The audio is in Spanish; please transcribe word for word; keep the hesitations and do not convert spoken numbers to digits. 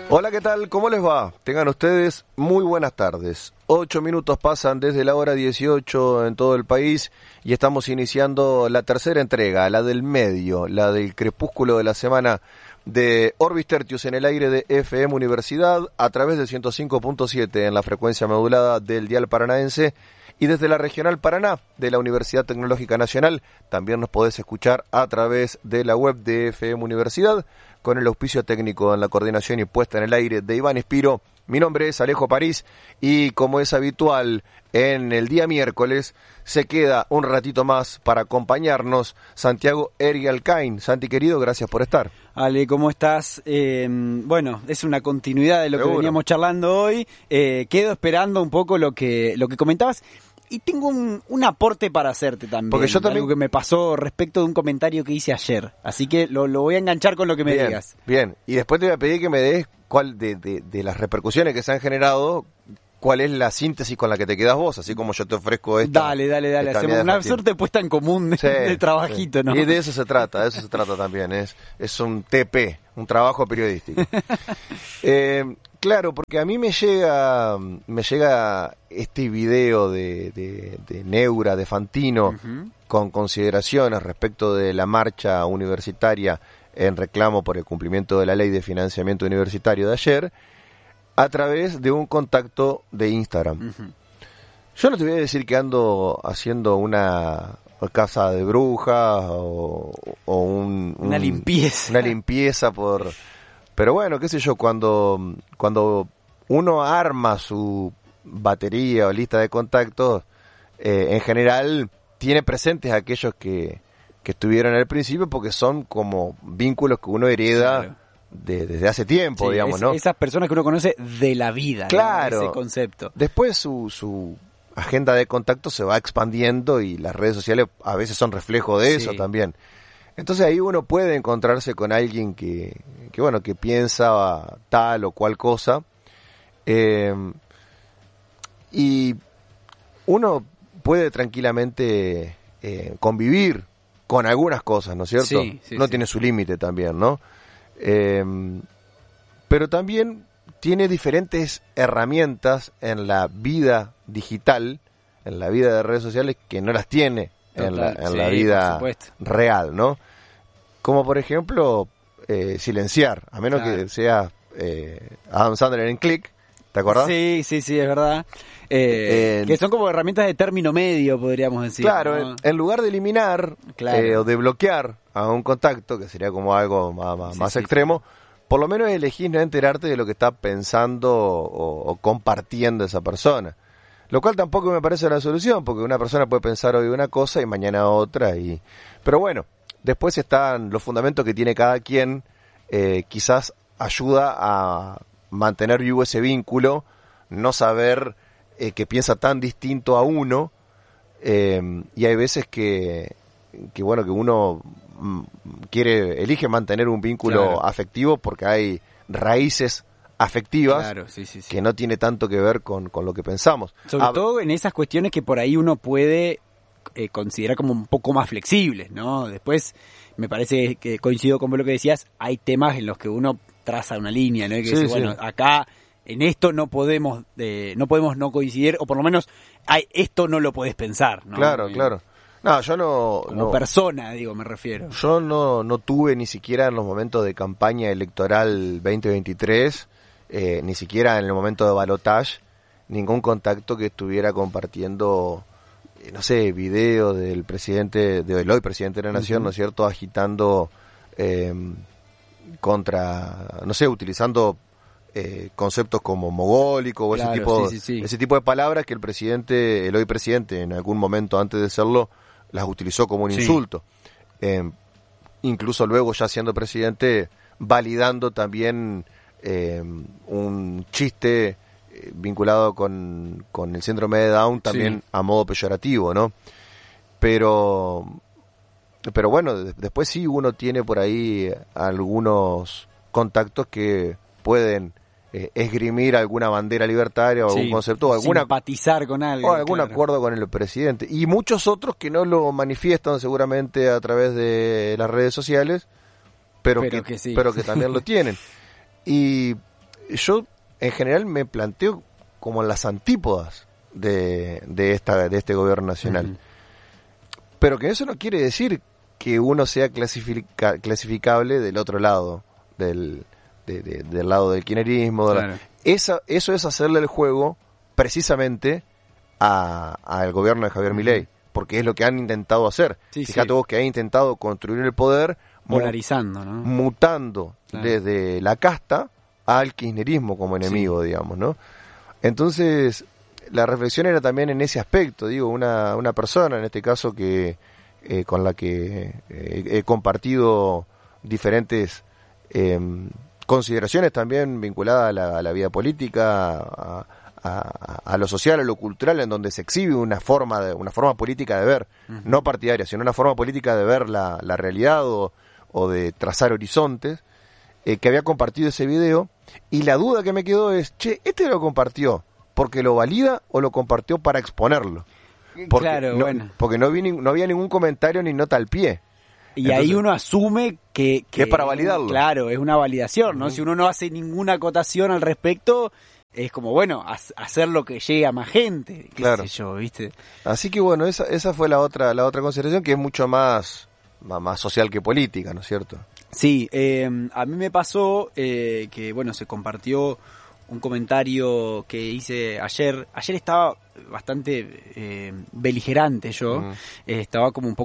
Hola, ¿qué tal? ¿Cómo les va? Tengan ustedes muy buenas tardes. Ocho minutos pasan desde la hora dieciocho en todo el país y estamos iniciando la tercera entrega, la del medio, la del crepúsculo de la semana de Orbis Tertius en el aire de F M Universidad a través de ciento cinco punto siete en la frecuencia modulada del dial paranaense y desde la Regional Paraná de la Universidad Tecnológica Nacional. También nos podés escuchar a través de la web de F M Universidad con el auspicio técnico en la coordinación y puesta en el aire de Iván Espiro. Mi nombre es Alejo París y como es habitual en el día miércoles se queda un ratito más para acompañarnos Santiago Ergalcain. Santi querido, gracias por estar. Ale, ¿cómo estás? Eh, bueno, es una continuidad de lo Seguro. que veníamos charlando hoy. Eh, quedo esperando un poco lo que lo que comentabas. Y tengo un, un aporte para hacerte también, Porque yo también, algo que me pasó respecto de un comentario que hice ayer. Así que lo, lo voy a enganchar con lo que me bien, digas. Bien, y después te voy a pedir que me des cuál de, de, de las repercusiones que se han generado, cuál es la síntesis con la que te quedas vos, así como yo te ofrezco esta. Dale, dale, dale. Hacemos una suerte puesta en común de, sí, de trabajito, sí. ¿No? Y de eso se trata, de eso se trata también. Es, es un T P, un trabajo periodístico. eh, Claro, porque a mí me llega me llega este video de, de, de Neura, de Fantino, uh-huh. con consideraciones respecto de la marcha universitaria en reclamo por el cumplimiento de la ley de financiamiento universitario de ayer, a través de un contacto de Instagram. Uh-huh. Yo no te voy a decir que ando haciendo una casa de brujas o, o un, un, una limpieza. Una limpieza por... Pero bueno, qué sé yo, cuando, cuando uno arma su batería o lista de contactos, eh, en general tiene presentes a aquellos que, que estuvieron al principio porque son como vínculos que uno hereda, claro, de, desde hace tiempo, sí, digamos, es, ¿no? Esas personas que uno conoce de la vida, claro, ¿no? Ese concepto. Después su, su agenda de contactos se va expandiendo y las redes sociales a veces son reflejo de eso, sí, también. Entonces ahí uno puede encontrarse con alguien que, que bueno, que piensa tal o cual cosa, eh, y uno puede tranquilamente eh, convivir con algunas cosas, ¿no es cierto? Sí, sí, uno sí. tiene su límite también, ¿no? Eh, pero también tiene diferentes herramientas en la vida digital, en la vida de redes sociales, que no las tiene en la, en sí, la vida real, ¿no? Como por ejemplo, eh, silenciar, a menos claro. que sea eh, Adam Sandler en Click, ¿te acordás? Sí, sí, sí, es verdad. Eh, eh, que son como herramientas de término medio, podríamos decir. Claro, ¿no? en, en lugar de eliminar, claro, eh, o de bloquear a un contacto, que sería como algo más, más, sí, más sí, extremo, sí. por lo menos elegís no enterarte de lo que está pensando o, o compartiendo esa persona. Lo cual tampoco me parece la solución, porque una persona puede pensar hoy una cosa y mañana otra. y Pero bueno, después están los fundamentos que tiene cada quien, eh, quizás ayuda a mantener vivo ese vínculo, no saber eh, que piensa tan distinto a uno, eh, y hay veces que, que, bueno, que uno quiere elige mantener un vínculo claro. afectivo porque hay raíces afectivas, claro, sí, sí, sí. que no tiene tanto que ver con, con lo que pensamos. Sobre ah, todo en esas cuestiones que por ahí uno puede eh, considerar como un poco más flexibles, ¿no? Después, me parece que coincido con lo que decías, hay temas en los que uno traza una línea, ¿no? Y que sí, dice, sí. bueno, acá en esto no podemos eh, no podemos no coincidir, o por lo menos hay, esto no lo podés pensar, ¿no? Claro, y, claro. No, yo no... Como no, persona, digo, me refiero. Yo no, no tuve ni siquiera en los momentos de campaña electoral veinte veintitrés, eh, ni siquiera en el momento de balotage, ningún contacto que estuviera compartiendo, eh, no sé, video del presidente, del hoy presidente de la Nación, uh-huh. ¿no es cierto?, agitando eh, contra, no sé, utilizando eh, conceptos como mogólico o claro, ese tipo, sí, sí, sí. ese tipo de palabras que el presidente, el hoy presidente, en algún momento antes de serlo, las utilizó como un sí. insulto. Eh, incluso luego, ya siendo presidente, validando también eh, un chiste eh, vinculado con, con el síndrome de Down, también sí. a modo peyorativo, ¿no? Pero, pero bueno, de, después sí uno tiene por ahí algunos contactos que pueden eh, esgrimir alguna bandera libertaria o sí, algún concepto o alguna simpatizar con algo o algún claro. acuerdo con el presidente, y muchos otros que no lo manifiestan seguramente a través de las redes sociales, pero, pero que, que sí. pero que también lo tienen. Y yo en general me planteo como en las antípodas de, de, esta, de este gobierno nacional. Uh-huh. Pero que eso no quiere decir que uno sea clasifica, clasificable del otro lado, del, de, de, del lado del kirchnerismo. Claro. La, esa, eso es hacerle el juego precisamente al gobierno de Javier uh-huh. Milei, porque es lo que han intentado hacer. Sí, Fíjate sí. vos que han intentado construir el poder polarizando, ¿no? Mutando claro. desde la casta al kirchnerismo como enemigo, sí. digamos, ¿no? Entonces, la reflexión era también en ese aspecto, digo, una, una persona, en este caso, que eh, con la que eh, he compartido diferentes eh, consideraciones también vinculadas a la, a la vida política, a, a, a lo social, a lo cultural, en donde se exhibe una forma de, una forma política de ver, uh-huh. no partidaria, sino una forma política de ver la, la realidad o, o de trazar horizontes, eh, que había compartido ese video, y la duda que me quedó es, che, ¿este lo compartió porque lo valida o lo compartió para exponerlo? Porque claro, no, bueno. Porque no, vi ni, no había ningún comentario ni nota al pie. Y Entonces, ahí uno asume que, que... que es para validarlo. Claro, es una validación, ¿no? Uh-huh. Si uno no hace ninguna acotación al respecto, es como, bueno, hacer lo que llegue a más gente, qué claro. sé yo, ¿viste? Así que bueno, esa, esa fue la otra, la otra consideración, que es mucho más, más, más social que política, ¿no es cierto? Sí, eh, a mí me pasó eh, que, bueno, se compartió un comentario que hice ayer. Ayer estaba bastante eh, beligerante yo, uh-huh. eh, estaba como un poco